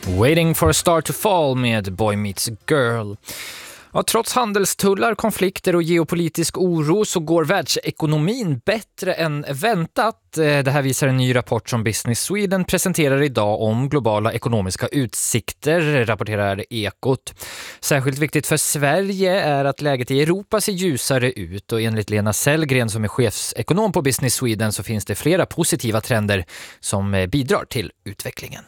Waiting for a star to fall med Boy Meets Girl. Ja, trots handelstullar, konflikter och geopolitisk oro så går världsekonomin bättre än väntat. Det här visar en ny rapport som Business Sweden presenterar idag om globala ekonomiska utsikter, rapporterar Ekot. Särskilt viktigt för Sverige är att läget i Europa ser ljusare ut och enligt Lena Sellgren som är chefsekonom på Business Sweden så finns det flera positiva trender som bidrar till utvecklingen.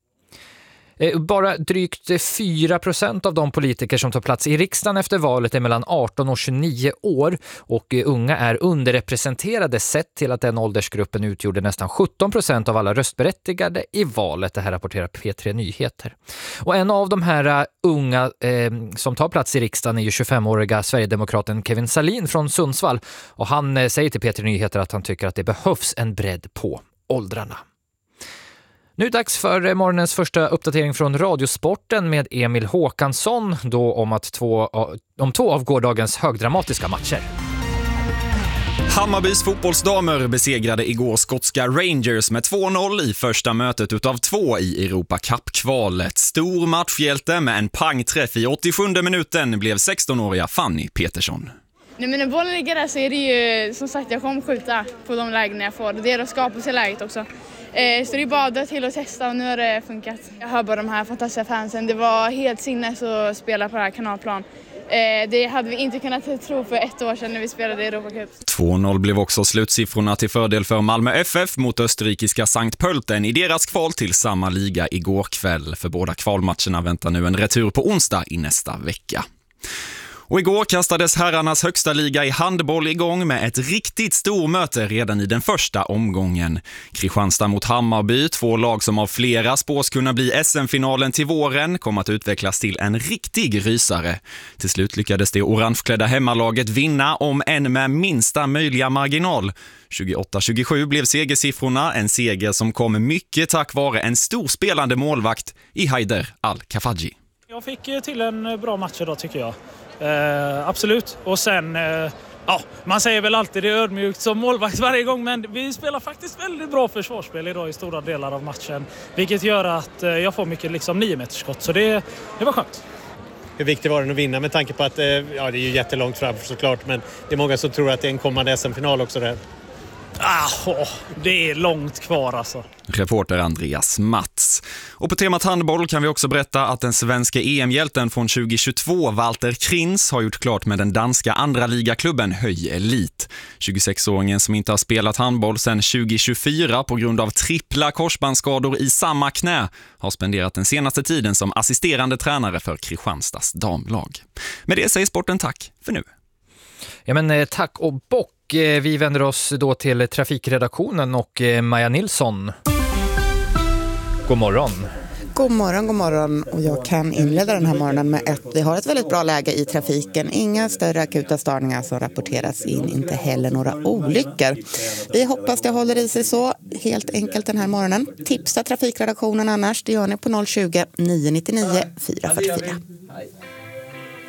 Bara drygt 4% av de politiker som tar plats i riksdagen efter valet är mellan 18 och 29 år och unga är underrepresenterade sett till att den åldersgruppen utgjorde nästan 17% av alla röstberättigade i valet. Det här rapporterar P3 Nyheter. Och en av de här unga som tar plats i riksdagen är ju 25-åriga Sverigedemokraten Kevin Sahlin från Sundsvall och han säger till P3 Nyheter att han tycker att det behövs en bredd på åldrarna. Nu är det dags för morgonens första uppdatering från Radiosporten med Emil Håkansson då om två av gårdagens högdramatiska matcher. Hammarbys fotbollsdamer besegrade igår skotska Rangers med 2-0 i första mötet utav 2 i Europa Cup-kvalet. Stor matchhjälte med en pangträff i 87:e minuten blev 16-åriga Fanny Petersson. Nej, men när bollen ligger där så är det ju som sagt jag kommer skjuta på de lägen jag får. Det är att skapa sig läget också. Så det är bara till att testa och nu har det funkat. Jag hör bara de här fantastiska fansen. Det var helt sinnes att spela på det här kanalplan. Det hade vi inte kunnat tro för 1 år sedan när vi spelade i Europa Cup. 2-0 blev också slutsiffrorna till fördel för Malmö FF mot österrikiska Sankt Pölten i deras kval till samma liga igår kväll. För båda kvalmatcherna väntar nu en retur på onsdag i nästa vecka. Och igår kastades herrarnas högsta liga i handboll igång med ett riktigt stormöte redan i den första omgången. Kristianstad mot Hammarby, 2 lag som av flera spås kunna bli SM-finalen till våren, kom att utvecklas till en riktig rysare. Till slut lyckades det orangeklädda hemmalaget vinna om en med minsta möjliga marginal. 28-27 blev segersiffrorna, en seger som kom mycket tack vare en storspelande målvakt i Haider Al-Kafaji. Jag fick till en bra match idag tycker jag. Absolut. Och sen, man säger väl alltid det är ödmjukt som målvakt varje gång, men vi spelar faktiskt väldigt bra försvarsspel idag i stora delar av matchen. Vilket gör att jag får mycket 9-metersskott, så det var skönt. Hur viktigt var det att vinna med tanke på att det är ju jättelångt fram såklart, men det är många som tror att det är en kommande SM-final också där. Det är långt kvar alltså. Reporter Andreas Mats. Och på temat handboll kan vi också berätta att den svenska EM-hjälten från 2022, Walter Krins, har gjort klart med den danska andra ligaklubben Höj Elit. 26-åringen som inte har spelat handboll sedan 2024 på grund av trippla korsbandsskador i samma knä har spenderat den senaste tiden som assisterande tränare för Kristianstads damlag. Med det säger sporten tack för nu. Ja men tack och bock. Vi vänder oss då till trafikredaktionen och Maja Nilsson. God morgon. God morgon. Och jag kan inleda den här morgonen med att vi har ett väldigt bra läge i trafiken. Inga större akuta störningar som rapporteras in, inte heller några olyckor. Vi hoppas det håller i sig så helt enkelt den här morgonen. Tipsa trafikredaktionen annars, det gör ni på 020 999 444.